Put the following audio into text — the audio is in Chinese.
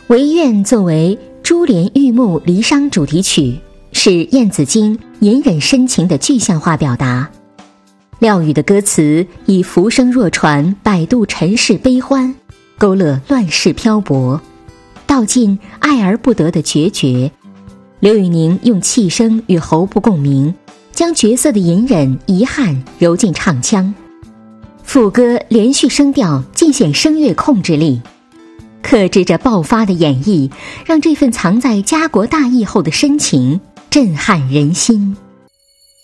惟愿作为珠帘玉幕离殇主题曲，是晏子京隐忍深情的具象化表达。廖宇的歌词以浮生若船，摆渡尘世悲欢，勾勒乱世漂泊，道尽爱而不得的决绝。刘宇宁用气声与喉部共鸣，将角色的隐忍遗憾揉进唱腔。副歌连续声调尽显声乐控制力，克制着爆发的演绎，让这份藏在家国大义后的深情震撼人心。